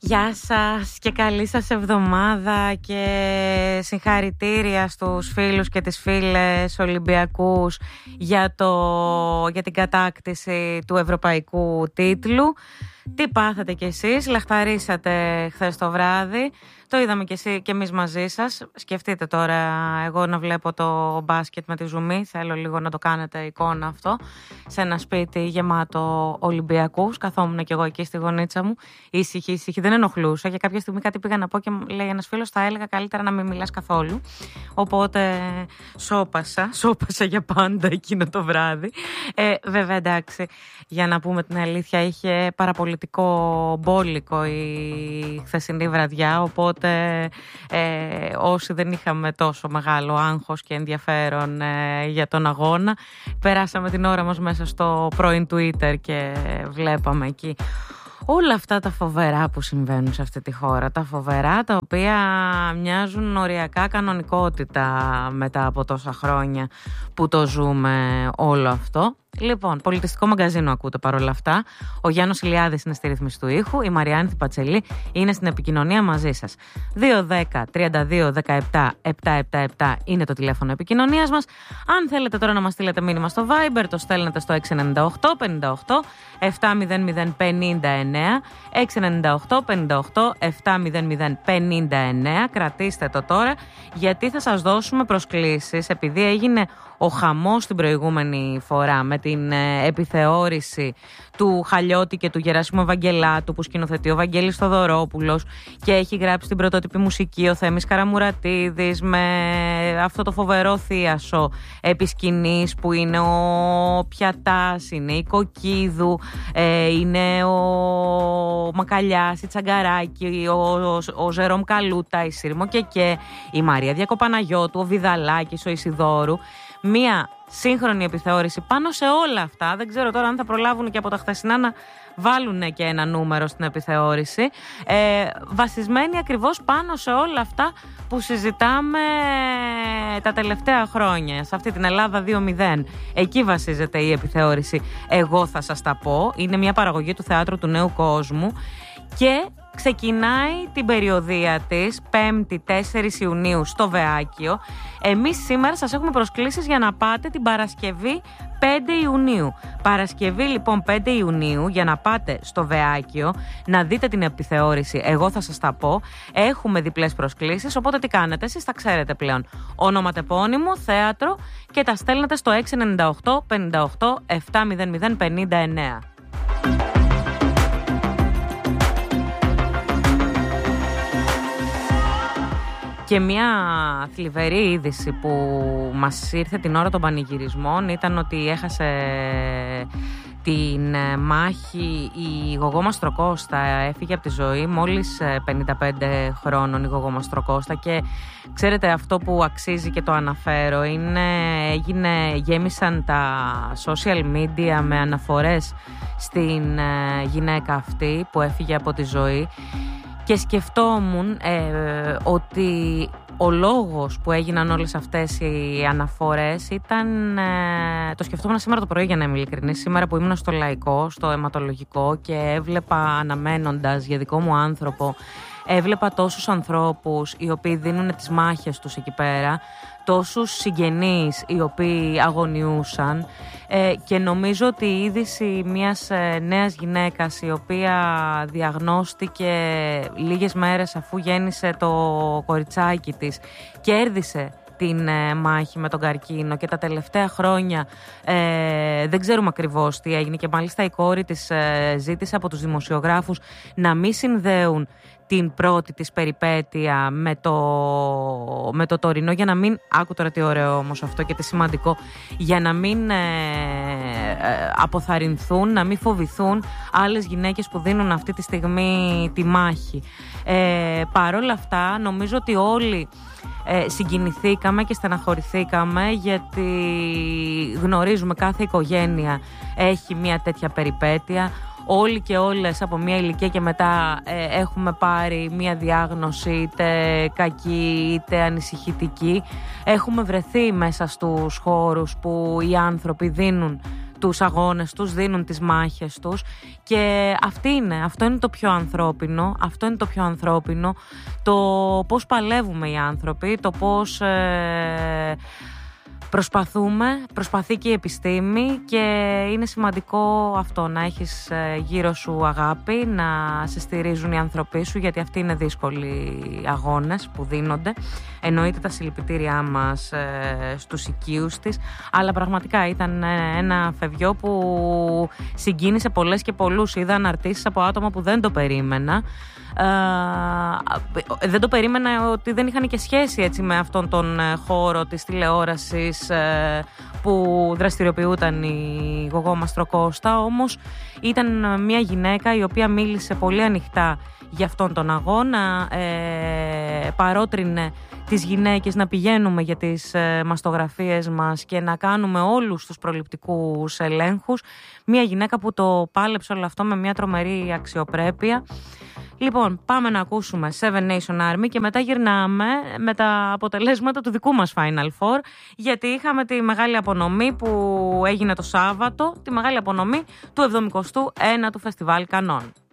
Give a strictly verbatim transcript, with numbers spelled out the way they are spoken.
Γεια σας και καλή σας εβδομάδα και συγχαρητήρια στους φίλους και τις φίλες Ολυμπιακούς για, το, για την κατάκτηση του ευρωπαϊκού τίτλου. Τι πάθατε κι εσείς, λαχταρίσατε χθες το βράδυ, το είδαμε κι εσύ και εμείς μαζί σας. Σκεφτείτε τώρα εγώ να βλέπω το μπάσκετ με τη ζουμί, θέλω λίγο να το κάνετε εικόνα αυτό, σε ένα σπίτι γεμάτο Ολυμπιακούς. Καθόμουν κι εγώ εκεί στη γωνίτσα μου, ήσυχη, ήσυχη, δεν ενοχλούσα. Για κάποια στιγμή κάτι πήγα να πω και λέει ένας φίλος, θα έλεγα καλύτερα να μην μιλάς καθόλου. Οπότε σώπασα, σώπασα για πάντα εκείνο το βράδυ. Ε, βέβαια εντάξει, για να πούμε την αλήθεια, είχε παραπολιτικό μπόλικο η χθεσινή βραδιά, οπότε ε, όσοι δεν είχαμε τόσο μεγάλο άγχος και ενδιαφέρον ε, για τον αγώνα, περάσαμε την ώρα μας μέσα στο πρώην Twitter και βλέπαμε εκεί όλα αυτά τα φοβερά που συμβαίνουν σε αυτή τη χώρα. Τα φοβερά τα οποία μοιάζουν οριακά κανονικότητα μετά από τόσα χρόνια που το ζούμε όλο αυτό. Λοιπόν, πολιτιστικό μαγκαζίνο ακούτε παρόλα αυτά. Ο Γιάννος Ηλιάδης είναι στη ρύθμιση του ήχου. Η Μαριάννη Θηπατσελή είναι στην επικοινωνία μαζί σας. δύο δέκα τριάντα δύο δεκαεπτά επτακόσια εβδομήντα επτά είναι το τηλέφωνο επικοινωνίας μας. Αν θέλετε τώρα να μας στείλετε μήνυμα στο Viber, το στέλνετε στο έξι εννιά οκτώ πενήντα οκτώ επτακόσια πενήντα εννέα. έξι εννιά οκτώ πενήντα οκτώ επτακόσια πενήντα εννέα. Κρατήστε το τώρα, γιατί θα σας δώσουμε προσκλήσεις, επειδή έγινε ο χαμός την προηγούμενη φορά με την ε, επιθεώρηση του Χαλιώτη και του Γεράσιμου Ευαγγελάτου που σκηνοθετεί ο Βαγγέλης Θοδωρόπουλος και έχει γράψει την πρωτότυπη μουσική ο Θέμης Καραμουρατίδης με αυτό το φοβερό θίασο επί σκηνής που είναι ο Πιατάς, είναι η Κοκκίδου, ε, είναι ο Μακαλιάς, η Τσαγκαράκη, ο, ο, ο Ζερόμ Καλούτα, η Σύρμο Κεκέ, η Μαρία Διακοπαναγιώτου, ο Βιδαλάκης, ο Ισιδόρου. Μία σύγχρονη επιθεώρηση πάνω σε όλα αυτά. Δεν ξέρω τώρα αν θα προλάβουν και από τα χθεσινά να βάλουν και ένα νούμερο στην επιθεώρηση. Ε, βασισμένη ακριβώς πάνω σε όλα αυτά που συζητάμε τα τελευταία χρόνια. Σε αυτή την Ελλάδα δύο μηδέν. Εκεί βασίζεται η επιθεώρηση. Εγώ θα σας τα πω. Είναι μια παραγωγή του Θεάτρου του Νέου Κόσμου και ξεκινάει την περιοδεία της πέμπτη τέσσερις Ιουνίου στο Βεάκιο. Εμείς σήμερα σας έχουμε προσκλήσεις για να πάτε την Παρασκευή πέντε Ιουνίου. Παρασκευή λοιπόν πέντε Ιουνίου για να πάτε στο Βεάκιο να δείτε την επιθεώρηση. Εγώ θα σας τα πω. Έχουμε διπλές προσκλήσεις, οπότε τι κάνετε, εσείς τα ξέρετε πλέον. Ονοματεπώνυμο, θέατρο και τα στέλνετε στο έξι εννιά οκτώ πενήντα οκτώ επτακόσια πενήντα εννέα. Και μια θλιβερή είδηση που μας ήρθε την ώρα των πανηγυρισμών ήταν ότι έχασε την μάχη η Γογό Μαστροκώστα. Έφυγε από τη ζωή μόλις πενήντα πέντε χρόνων η Γογό Μαστροκώστα και ξέρετε αυτό που αξίζει και το αναφέρω είναι έγινε, γέμισαν τα social media με αναφορές στην γυναίκα αυτή που έφυγε από τη ζωή. Και σκεφτόμουν ε, ότι ο λόγος που έγιναν όλες αυτές οι αναφορές ήταν... Ε, το σκεφτόμουν σήμερα το πρωί για να είμαι ειλικρινής, σήμερα που ήμουν στο Λαϊκό, στο αιματολογικό και έβλεπα αναμένοντας για δικό μου άνθρωπο, έβλεπα τόσους ανθρώπους οι οποίοι δίνουν τις μάχες τους εκεί πέρα, τόσους συγγενείς οι οποίοι αγωνιούσαν ε, και νομίζω ότι η είδηση μιας ε, νέας γυναίκας η οποία διαγνώστηκε λίγες μέρες αφού γέννησε το κοριτσάκι της, κέρδισε την ε, μάχη με τον καρκίνο και τα τελευταία χρόνια ε, δεν ξέρουμε ακριβώς τι έγινε και μάλιστα η κόρη της ε, ζήτησε από τους δημοσιογράφους να μην συνδέουν την πρώτη της περιπέτεια με το, με το τωρινό, για να μην, άκου τώρα τι ωραίο όμως αυτό και τι σημαντικό, για να μην ε, ε, αποθαρρυνθούν, να μην φοβηθούν άλλες γυναίκες που δίνουν αυτή τη στιγμή τη μάχη. Ε, παρόλα αυτά νομίζω ότι όλοι ε, συγκινηθήκαμε και στεναχωρηθήκαμε, γιατί γνωρίζουμε κάθε οικογένεια έχει μια τέτοια περιπέτεια. Όλοι και όλες από μια ηλικία και μετά ε, έχουμε πάρει μια διάγνωση είτε κακή είτε ανησυχητική. Έχουμε βρεθεί μέσα στους χώρους που οι άνθρωποι δίνουν τους αγώνες τους, δίνουν τις μάχες τους και αυτή είναι, αυτό είναι το πιο ανθρώπινο, αυτό είναι το πιο ανθρώπινο, το πώς παλεύουμε οι άνθρωποι, το πώς ε, προσπαθούμε, προσπαθεί και η επιστήμη και είναι σημαντικό αυτό, να έχεις γύρω σου αγάπη, να σε στηρίζουν οι άνθρωποι σου, γιατί αυτοί είναι δύσκολοι αγώνες που δίνονται. Εννοείται τα συλληπιτήριά μας ε, στους οικείους της, αλλά πραγματικά ήταν ένα φευγιό που συγκίνησε πολλές και πολλούς. Είδα αναρτήσεις από άτομα που δεν το περίμενα. Uh, δεν το περίμενα, ότι δεν είχαν και σχέση έτσι με αυτόν τον χώρο της τηλεόρασης uh, που δραστηριοποιούταν η Γογό Μαστροκώστα. Όμως ήταν μια γυναίκα η οποία μίλησε πολύ ανοιχτά για αυτόν τον αγώνα, ε, παρότρινε τις γυναίκες να πηγαίνουμε για τις ε, μαστογραφίες μας και να κάνουμε όλους τους προληπτικούς ελέγχους. Μια γυναίκα που το πάλεψε όλο αυτό με μια τρομερή αξιοπρέπεια. Λοιπόν, πάμε να ακούσουμε Seven Nation Army και μετά γυρνάμε με τα αποτελέσματα του δικού μας Final Four, γιατί είχαμε τη μεγάλη απονομή που έγινε το Σάββατο, τη μεγάλη απονομή του εβδομηκοστού ένατου Φεστιβάλ Κανών.